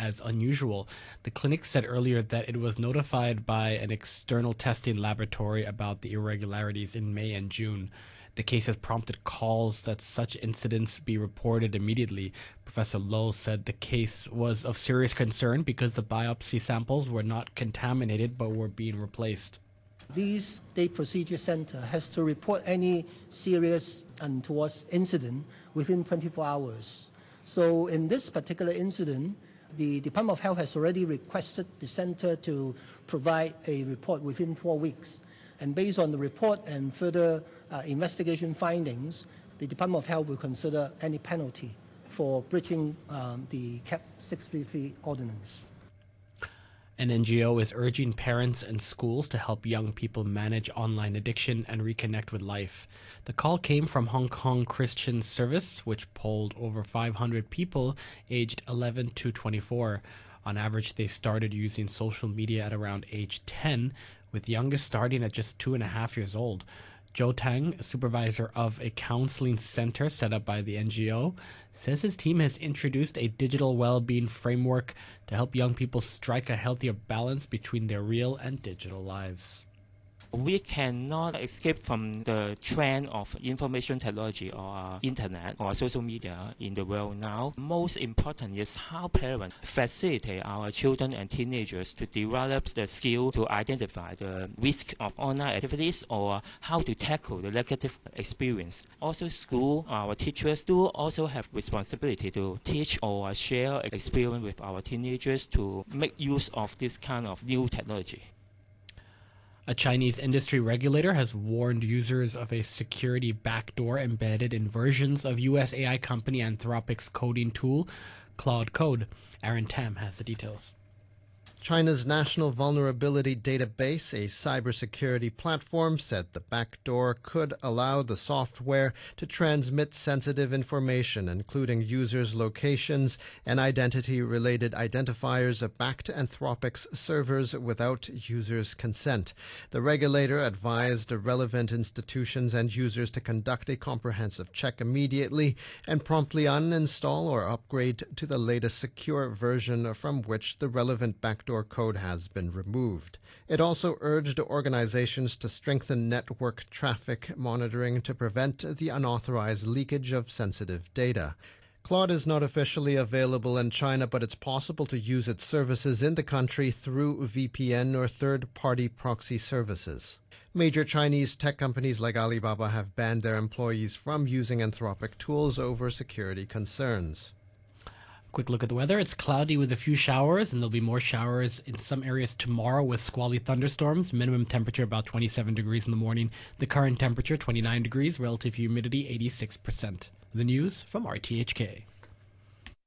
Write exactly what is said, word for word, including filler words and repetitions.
as unusual. The clinic said earlier that it was notified by an external testing laboratory about the irregularities in May and June. The case has prompted calls that such incidents be reported immediately. Professor Low said the case was of serious concern because the biopsy samples were not contaminated but were being replaced. The State Procedure Center has to report any serious untoward incident within twenty-four hours. So in this particular incident, the Department of Health has already requested the center to provide a report within four weeks. And based on the report and further uh, investigation findings, the Department of Health will consider any penalty for breaching um, the C A P six thirty-three ordinance. An N G O is urging parents and schools to help young people manage online addiction and reconnect with life. The call came from Hong Kong Christian Service, which polled over five hundred people aged eleven to twenty-four. On average, they started using social media at around age ten, with youngest starting at just two and a half years old. Joe Tang, a supervisor of a counseling center set up by the N G O, says his team has introduced a digital well-being framework to help young people strike a healthier balance between their real and digital lives. We cannot escape from the trend of information technology or uh, internet or social media in the world now. Most important is how parents facilitate our children and teenagers to develop the skill to identify the risk of online activities or how to tackle the negative experience. Also, school, our teachers do also have responsibility to teach or share experience with our teenagers to make use of this kind of new technology. A Chinese industry regulator has warned users of a security backdoor embedded in versions of U S A I company Anthropic's coding tool, Claude Code. Aaron Tam has the details. China's National Vulnerability Database, a cybersecurity platform, said the backdoor could allow the software to transmit sensitive information, including users' locations and identity-related identifiers, back to Anthropic's servers without users' consent. The regulator advised relevant institutions and users to conduct a comprehensive check immediately and promptly uninstall or upgrade to the latest secure version from which the relevant backdoor code has been removed. It also urged organizations to strengthen network traffic monitoring to prevent the unauthorized leakage of sensitive data. Claude is not officially available in China, but it's possible to use its services in the country through V P N or third-party proxy services. Major Chinese tech companies like Alibaba have banned their employees from using Anthropic tools over security concerns. Quick look at the weather. It's cloudy with a few showers, and there'll be more showers in some areas tomorrow with squally thunderstorms. Minimum temperature about twenty-seven degrees in the morning. The current temperature twenty-nine degrees. Relative humidity eighty-six percent. The news from R T H K.